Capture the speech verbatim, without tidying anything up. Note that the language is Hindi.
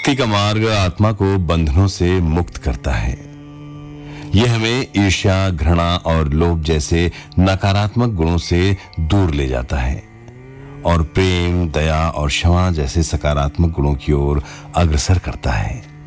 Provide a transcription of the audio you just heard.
भक्ति का मार्ग आत्मा को बंधनों से मुक्त करता है। यह हमें ईर्ष्या, घृणा और लोभ जैसे नकारात्मक गुणों से दूर ले जाता है और प्रेम, दया और क्षमा जैसे सकारात्मक गुणों की ओर अग्रसर करता है।